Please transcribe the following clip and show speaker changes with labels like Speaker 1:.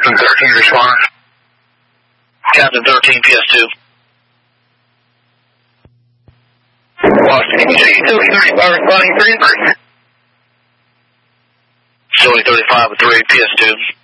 Speaker 1: Captain 13 respond.
Speaker 2: Captain 13, PS2.
Speaker 1: Washington, utility 35 responding 3 and 3.
Speaker 2: Utility 35 with 3, PS2.